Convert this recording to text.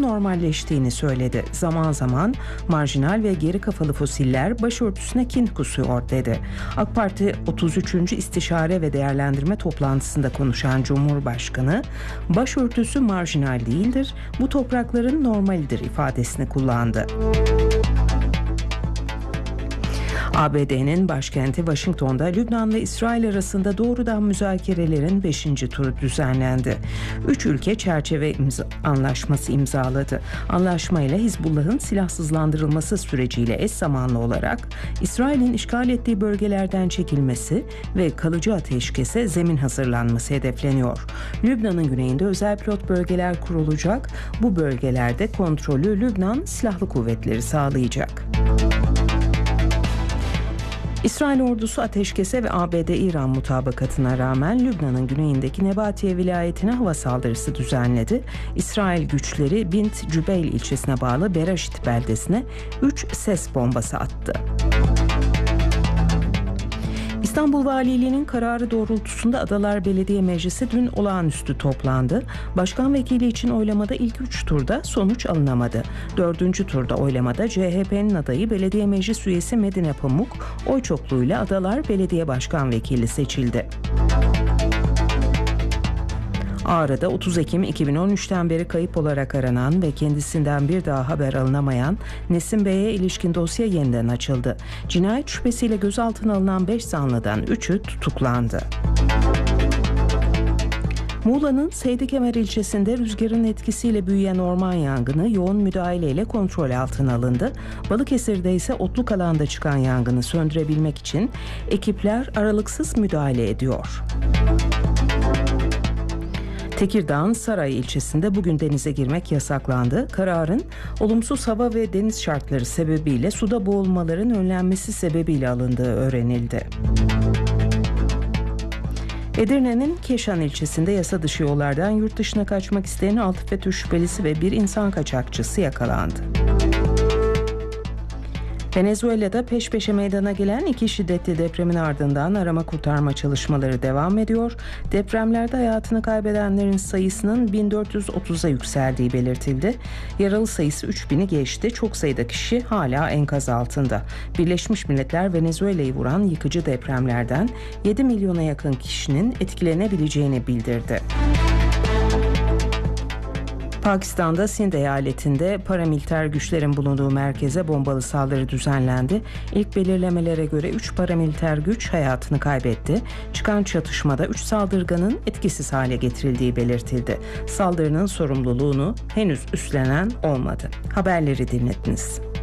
normalleştiğini söyledi. Zaman zaman marjinal ve geri kafalı fosiller başörtüsüne kin kusuyor dedi. AK Parti 33. İstişare ve Değerlendirme toplantısında konuşan Cumhurbaşkanı, başörtüsü marjinal değildir, bu toprakların normalidir ifadesini kullandı. ABD'nin başkenti Washington'da Lübnan ve İsrail arasında doğrudan müzakerelerin 5. turu düzenlendi. 3 ülke çerçeve anlaşması imzaladı. Anlaşmayla Hizbullah'ın silahsızlandırılması süreciyle eş zamanlı olarak İsrail'in işgal ettiği bölgelerden çekilmesi ve kalıcı ateşkese zemin hazırlanması hedefleniyor. Lübnan'ın güneyinde özel pilot bölgeler kurulacak. Bu bölgelerde kontrolü Lübnan Silahlı Kuvvetleri sağlayacak. İsrail ordusu ateşkese ve ABD-İran mutabakatına rağmen Lübnan'ın güneyindeki Nebatiye vilayetine hava saldırısı düzenledi. İsrail güçleri Bint Cübeyl ilçesine bağlı Beraşit beldesine 3 ses bombası attı. İstanbul Valiliği'nin kararı doğrultusunda Adalar Belediye Meclisi dün olağanüstü toplandı. Başkan vekili için oylamada ilk 3 turda sonuç alınamadı. 4. turda oylamada CHP'nin adayı belediye meclis üyesi Medine Pamuk oy çokluğuyla Adalar Belediye Başkan Vekili seçildi. Ağrı'da 30 Ekim 2013'ten beri kayıp olarak aranan ve kendisinden bir daha haber alınamayan Nesim Bey'e ilişkin dosya yeniden açıldı. Cinayet şüphesiyle gözaltına alınan 5 zanlıdan 3'ü tutuklandı. Muğla'nın Seydi-Kemer ilçesinde rüzgarın etkisiyle büyüyen orman yangını yoğun müdahaleyle kontrol altına alındı. Balıkesir'de ise otluk alanda çıkan yangını söndürebilmek için ekipler aralıksız müdahale ediyor. Tekirdağ'ın Saray ilçesinde bugün denize girmek yasaklandı. Kararın olumsuz hava ve deniz şartları sebebiyle suda boğulmaların önlenmesi sebebiyle alındığı öğrenildi. Edirne'nin Keşan ilçesinde yasa dışı yollardan yurt dışına kaçmak isteyen 6 FETÖ şüphelisi ve bir insan kaçakçısı yakalandı. Venezuela'da peş peşe meydana gelen 2 şiddetli depremin ardından arama kurtarma çalışmaları devam ediyor. Depremlerde hayatını kaybedenlerin sayısının 1430'a yükseldiği belirtildi. Yaralı sayısı 3000'i geçti. Çok sayıda kişi hala enkaz altında. Birleşmiş Milletler Venezuela'yı vuran yıkıcı depremlerden 7 milyona yakın kişinin etkilenebileceğini bildirdi. Pakistan'da Sind eyaletinde paramiliter güçlerin bulunduğu merkeze bombalı saldırı düzenlendi. İlk belirlemelere göre 3 paramiliter güç hayatını kaybetti. Çıkan çatışmada 3 saldırganın etkisiz hale getirildiği belirtildi. Saldırının sorumluluğunu henüz üstlenen olmadı. Haberleri dinlediniz.